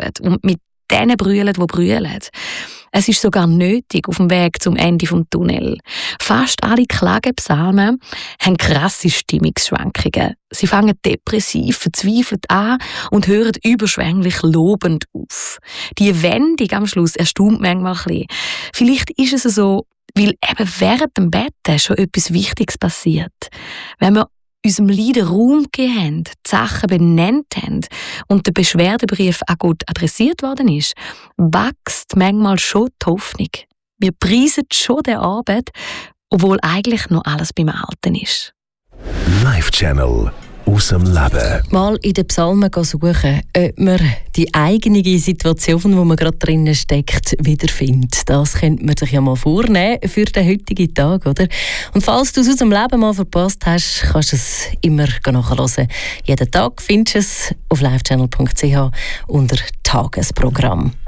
helfen und mit denen brüllen, die brüllen. Es ist sogar nötig auf dem Weg zum Ende des Tunnels. Fast alle Klagepsalmen haben krasse Stimmungsschwankungen. Sie fangen depressiv, verzweifelt an und hören überschwänglich lobend auf. Die Wendung am Schluss erstaunt manchmal ein bisschen. Vielleicht ist es so, weil eben während dem Betten schon etwas Wichtiges passiert. Wenn wir unserem Leiden Raum gegeben haben, die Sachen benannt haben und der Beschwerdebrief an Gott adressiert worden ist, wächst manchmal schon die Hoffnung. Wir preisen schon der Arbeit, obwohl eigentlich noch alles beim Alten ist. Life Channel aus dem Leben. Mal in den Psalmen suchen, ob man die eigene Situation, wo man gerade drinnen steckt, wiederfindet. Das könnte man sich ja mal vornehmen für den heutigen Tag, oder? Und falls du es aus dem Leben mal verpasst hast, kannst du es immer nachhören. Jeden Tag findest du es auf livechannel.ch unter Tagesprogramm.